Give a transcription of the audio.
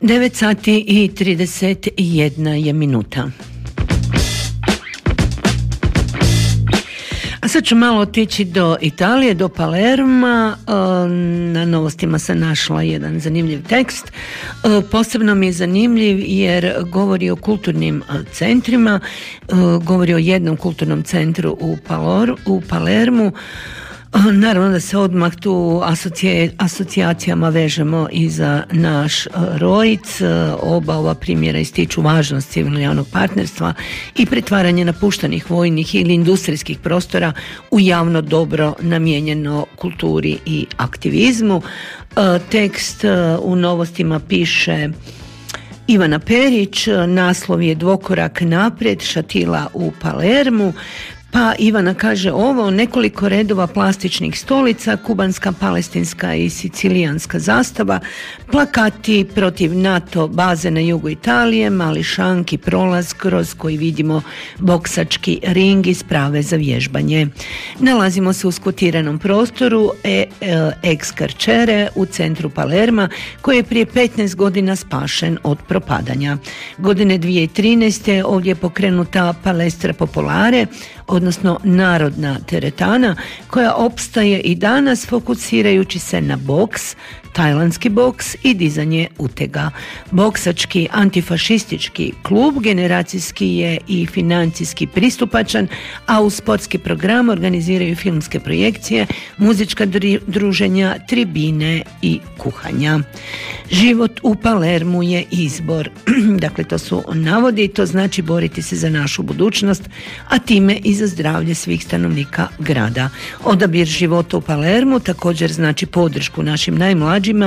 9 sati i 31 je minuta. A sad ću malo otići do Italije, do Palerma. Na Novostima sam našla jedan zanimljiv tekst. Posebno mi je zanimljiv jer govori o kulturnim centrima, govori o jednom kulturnom centru u Palermu. Naravno da se odmah tu asocijacijama vežemo i za naš ROIC. Oba ova primjera ističu važnost civilno-javnog partnerstva i pretvaranje napuštenih vojnih ili industrijskih prostora u javno dobro namijenjeno kulturi i aktivizmu. Tekst u Novostima piše Ivana Perić, naslov je Dvokorak naprijed, Šatila u Palermu. Pa Ivana kaže ovo: nekoliko redova plastičnih stolica, kubanska, palestinska i sicilijanska zastava, plakati protiv NATO baze na jugu Italije, mali šank i prolaz kroz koji vidimo boksački ring i sprave za vježbanje. Nalazimo se u skvotiranom prostoru ex carcere u centru Palerma, koji je prije 15 godina spašen od propadanja. Godine 2013. ovdje je pokrenuta Palestra Popolare, odnosno narodna teretana, koja opstaje i danas fokusirajući se na boks, tajlandski boks i dizanje utega. Boksački antifašistički klub generacijski je i financijski pristupačan, a uz sportski program organiziraju filmske projekcije, muzička druženja, tribine i kuhanja. Život u Palermu je izbor. Dakle, to su navodi, to znači boriti se za našu budućnost, a time i za zdravlje svih stanovnika grada. Odabir života u Palermu također znači podršku našim najmlađima